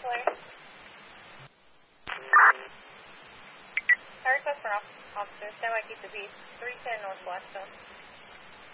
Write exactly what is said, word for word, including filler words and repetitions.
Clear. I request for an officer, stand by, keep the beat, three ten Northwest, so.